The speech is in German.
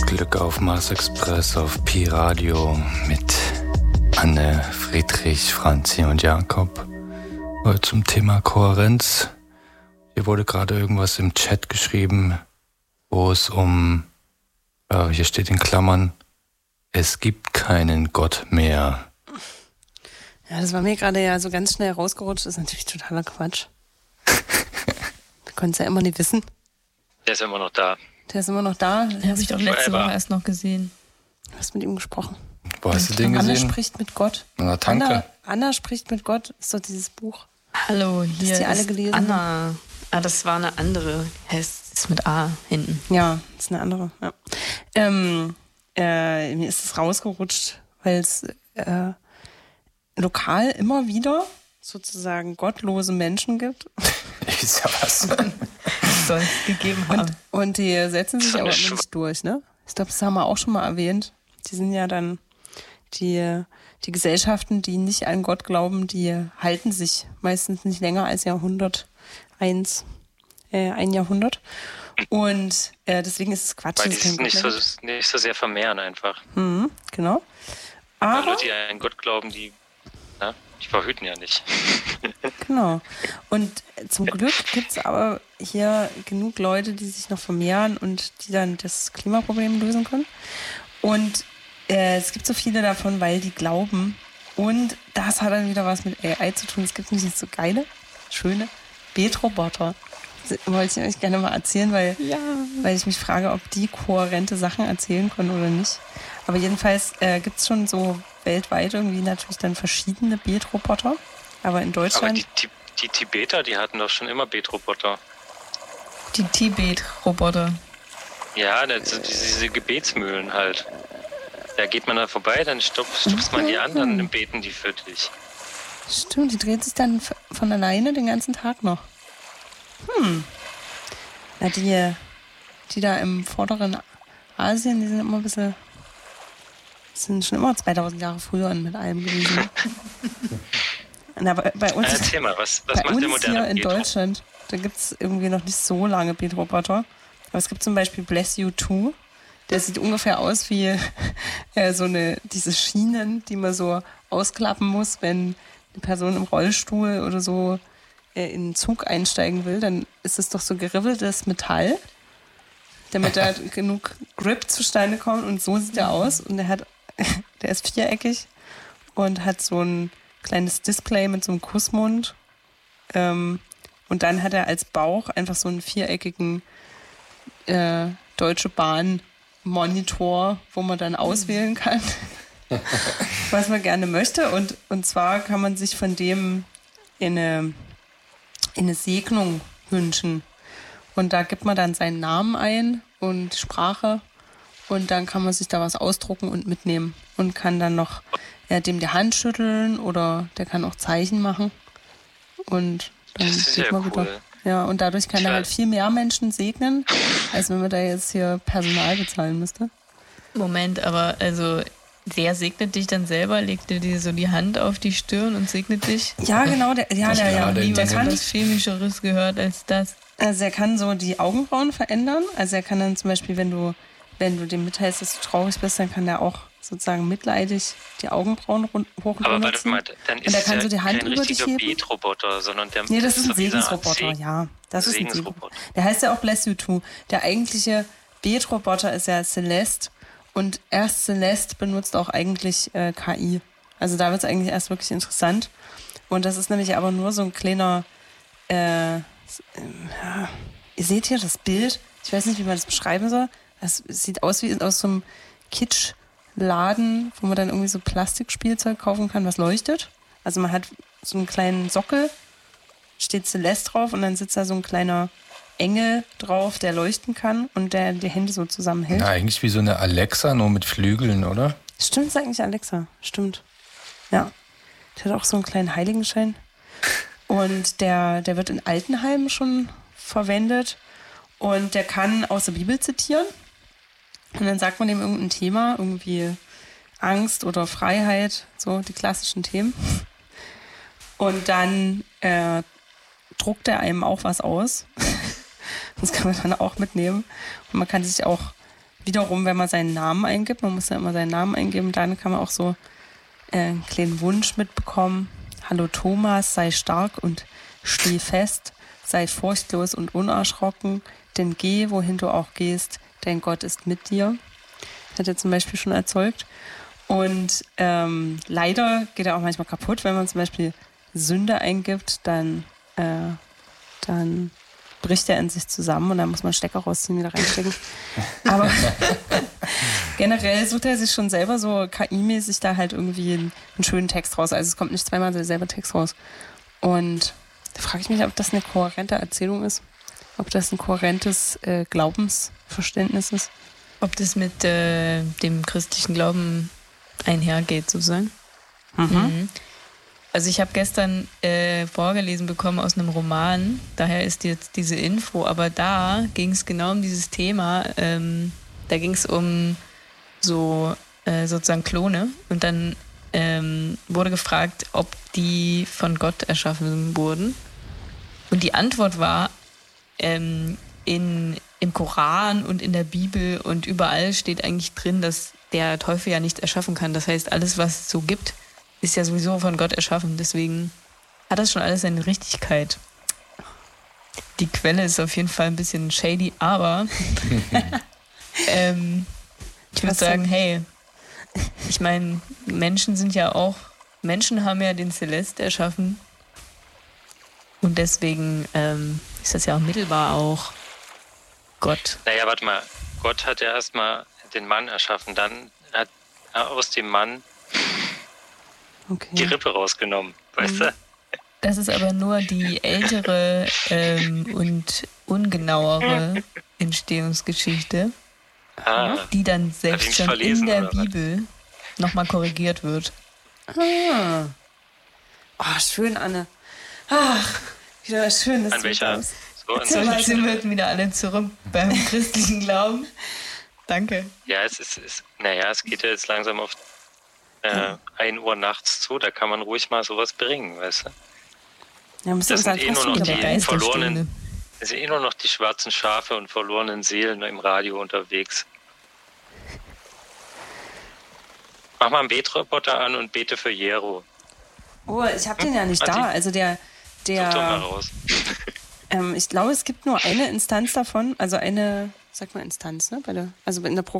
Glück auf Mars Express auf Pi Radio mit Anne, Friedrich, Franzi und Jakob. Heute zum Thema Kohärenz. Hier wurde gerade irgendwas im Chat geschrieben, wo es hier steht in Klammern, es gibt keinen Gott mehr. Ja, das war mir gerade ja so ganz schnell rausgerutscht. Das ist natürlich totaler Quatsch. Wir können es ja immer nicht wissen. Der ist immer noch da. Der ist immer noch da. Den habe ich doch letzte Woche erst noch gesehen. Du hast mit ihm gesprochen. Wo hast du den Anna gesehen? spricht mit Gott. Na, danke. Anna spricht mit Gott, ist doch dieses Buch. Hallo, hier die alle ist gelesen Anna. Ah, das war eine andere. Ist mit A hinten. Ja, das ist eine andere. Ja. Mir ist es rausgerutscht, weil es lokal immer wieder sozusagen gottlose Menschen gibt. Ist ja was. Soll es gegeben haben. Und die setzen sich aber nicht durch, ne? Ich glaube, das haben wir auch schon mal erwähnt. Die sind ja dann die Gesellschaften, die nicht an Gott glauben, die halten sich meistens nicht länger als ein Jahrhundert. Und deswegen ist es Quatsch. Weil die es nicht so sehr vermehren einfach. Mhm, genau. Aber Leute, die an Gott glauben, die verhüten ja nicht. Genau. Und zum Glück gibt es aber hier genug Leute, die sich noch vermehren und die dann das Klimaproblem lösen können. Und es gibt so viele davon, weil die glauben. Und das hat dann wieder was mit AI zu tun. Es gibt nicht so geile, schöne Betroboter. Das wollte ich euch gerne mal erzählen, weil ich mich frage, ob die kohärente Sachen erzählen können oder nicht. Aber jedenfalls gibt es schon so weltweit irgendwie natürlich dann verschiedene Betroboter. Aber in Deutschland... Aber die Tibeter, die hatten doch schon immer Betroboter. Die Tibet-Roboter. Ja, diese Gebetsmühlen halt. Da geht man da vorbei, dann stupst man die anderen, dann beten die für dich. Stimmt, die dreht sich dann von alleine den ganzen Tag noch. Na, die da im vorderen Asien, die sind immer ein bisschen... sind schon immer 2000 Jahre früher mit allem gewesen. Na, bei uns, erzähl mal, was bei macht uns der moderne hier in Petro? Deutschland, da gibt es irgendwie noch nicht so lange Betroboter. Aber es gibt zum Beispiel Bless You Too. Der sieht ungefähr aus wie diese Schienen, die man so ausklappen muss, wenn eine Person im Rollstuhl oder so in einen Zug einsteigen will. Dann ist es doch so geribbeltes Metall, damit da genug Grip zustande kommt. Und so sieht er aus. Und der ist viereckig und hat so ein kleines Display mit so einem Kussmund. Und dann hat er als Bauch einfach so einen viereckigen Deutsche Bahn Monitor, wo man dann auswählen kann, was man gerne möchte. Und zwar kann man sich von dem in eine Segnung wünschen. Und da gibt man dann seinen Namen ein und Sprache. Und dann kann man sich da was ausdrucken und mitnehmen. Und kann dann noch dem die Hand schütteln oder der kann auch Zeichen machen. Und dann Das ist sieht ja man cool. wieder. Ja, und dadurch kann er halt viel mehr Menschen segnen, als wenn man da jetzt hier Personal bezahlen müsste. Moment, aber also der segnet dich dann selber, legt er dir so die Hand auf die Stirn und segnet dich? Ja, genau. Der kann was Chemischeres gehört als das. Also er kann so die Augenbrauen verändern. Also er kann dann zum Beispiel, wenn du dem mitteilst, dass du traurig bist, dann kann er auch sozusagen mitleidig die Augenbrauen hoch und Aber runter warte ziehen. mal, dann Und ist er es kann ja so die Hand kein über dich richtiger heben. Betroboter, sondern der Nee, das ist ein so dieser Segensroboter, ja. Das ist ein Segensroboter. Der heißt ja auch Bless You Too. Der eigentliche Betroboter ist ja Celeste. Und erst Celeste benutzt auch eigentlich KI. Also da wird es eigentlich erst wirklich interessant. Und das ist nämlich aber nur so ein kleiner... ihr seht hier das Bild. Ich weiß nicht, wie man das beschreiben soll. Das sieht aus wie aus so einem Kitschladen, wo man dann irgendwie so Plastikspielzeug kaufen kann, was leuchtet. Also man hat so einen kleinen Sockel, steht Celeste drauf und dann sitzt da so ein kleiner Engel drauf, der leuchten kann und der die Hände so zusammenhält. Ja, eigentlich wie so eine Alexa, nur mit Flügeln, oder? Stimmt, ist eigentlich Alexa. Stimmt. Ja. Der hat auch so einen kleinen Heiligenschein. Und der wird in Altenheimen schon verwendet. Und der kann aus der Bibel zitieren. Und dann sagt man ihm irgendein Thema, irgendwie Angst oder Freiheit, so die klassischen Themen. Und dann druckt er einem auch was aus. Das kann man dann auch mitnehmen. Und man kann sich auch wiederum, wenn man seinen Namen eingibt, man muss ja immer seinen Namen eingeben, dann kann man auch so einen kleinen Wunsch mitbekommen. Hallo Thomas, sei stark und steh fest, sei furchtlos und unerschrocken, denn geh, wohin du auch gehst, dein Gott ist mit dir. Das hat er zum Beispiel schon erzeugt. Und leider geht er auch manchmal kaputt, wenn man zum Beispiel Sünde eingibt, dann bricht er in sich zusammen und dann muss man Stecker rausziehen, wieder reinstecken. Aber generell sucht er sich schon selber so KI-mäßig da halt irgendwie einen schönen Text raus. Also es kommt nicht zweimal derselbe Text raus. Und da frage ich mich, ob das eine kohärente Erzählung ist, ob das ein kohärentes Glaubensverständnis ist. Ob das mit dem christlichen Glauben einhergeht, sozusagen. Mhm. Also ich habe gestern vorgelesen bekommen aus einem Roman, daher ist jetzt diese Info, aber da ging es genau um dieses Thema, da ging es um so sozusagen Klone und dann wurde gefragt, ob die von Gott erschaffen wurden und die Antwort war, im Koran und in der Bibel und überall steht eigentlich drin, dass der Teufel ja nichts erschaffen kann, das heißt alles, was es so gibt, ist ja sowieso von Gott erschaffen. Deswegen hat das schon alles seine Richtigkeit. Die Quelle ist auf jeden Fall ein bisschen shady, aber ich würde sagen, hey, ich meine, Menschen haben ja den Celeste erschaffen und deswegen ist das ja auch mittelbar auch Gott. Naja, warte mal. Gott hat ja erstmal den Mann erschaffen, dann hat er aus dem Mann die Rippe rausgenommen, weißt du? Das ist aber nur die ältere und ungenauere Entstehungsgeschichte, die dann selbst schon in der Bibel nochmal korrigiert wird. Ah. Oh, schön, Anne. Ach, wieder schön, dass an welcher? So, Zum Beispiel würden wieder alle zurück beim christlichen Glauben. Danke. Ja, es geht ja jetzt langsam auf 1 Uhr nachts zu, da kann man ruhig mal sowas bringen, weißt du? Ja, das sind nur noch die verlorenen, es sind nur noch die schwarzen Schafe und verlorenen Seelen im Radio unterwegs. Mach mal einen Betroboter an und bete für Jero. Oh, ich hab den ja nicht da. Also der Such doch mal raus. Ich glaube, es gibt nur eine Instanz davon, also eine, sag mal Instanz, ne? Also in der